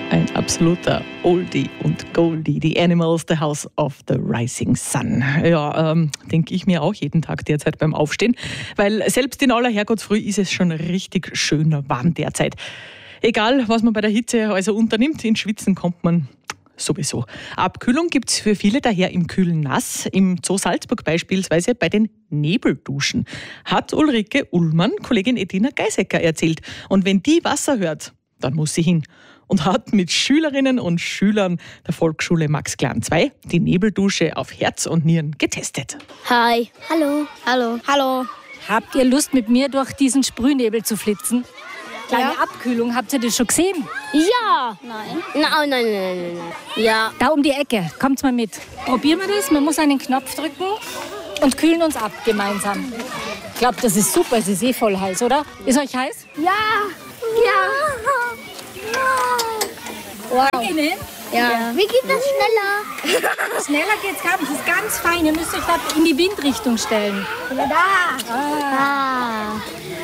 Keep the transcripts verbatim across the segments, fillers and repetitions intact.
Ein absoluter Oldie und Goldie. Die Animals, The House of the Rising Sun. Ja, ähm, denke ich mir auch jeden Tag derzeit beim Aufstehen, weil selbst in aller Herrgottsfrüh ist es schon richtig schön warm derzeit. Egal, was man bei der Hitze also unternimmt, ins Schwitzen kommt man sowieso. Abkühlung gibt es für viele daher im kühlen Nass. Im Zoo Salzburg beispielsweise bei den Nebelduschen. Hat Ulrike Ullmann Kollegin Edina Geisecker erzählt. Und wenn die Wasser hört, dann muss sie hin. Und hat mit Schülerinnen und Schülern der Volksschule Max Klein zwei die Nebeldusche auf Herz und Nieren getestet. Hi. Hallo. Hallo. Hallo. Habt ihr Lust, mit mir durch diesen Sprühnebel zu flitzen? Kleine Ja. Abkühlung, habt ihr das schon gesehen? Ja. Nein. Nein, nein, nein, nein, nein. Ja. Da um die Ecke, kommt mal mit. Probieren wir das, man muss einen Knopf drücken und kühlen uns ab gemeinsam. Ich glaube, das ist super, es ist eh voll heiß, oder? Ist euch heiß? Ja. Ja. Wow. Ihnen? Ja. Wie geht das schneller? Schneller geht's gar nicht, das ist ganz fein. Ihr müsst euch da in die Windrichtung stellen. Da. Ah.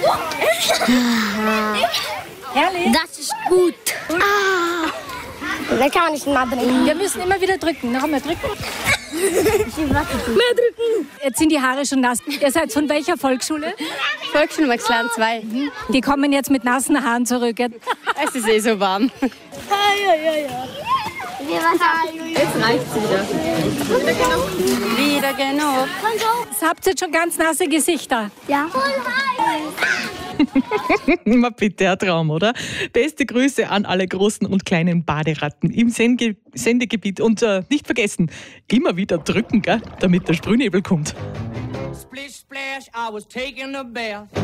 Herrlich. Das ist gut. Ah. Da kann man nicht mal drücken. Wir müssen immer wieder drücken. Noch einmal drücken. Mehr drücken. Jetzt sind die Haare schon nass. Ihr seid von welcher Volksschule? Volksschule Max Klein zwei. Die kommen jetzt mit nassen Haaren zurück. Es ist eh so warm. Ja, ja, ja. Jetzt reicht's wieder. Wieder genug. Wieder genug. Jetzt habt ihr jetzt schon ganz nasse Gesichter. Ja. Voll heiß. Na bitte, ein Traum, oder? Beste Grüße an alle großen und kleinen Baderatten im Sende- Sendegebiet. Und äh, nicht vergessen, immer wieder drücken, gell, damit der Sprühnebel kommt. Splish splash, I was taking a bath.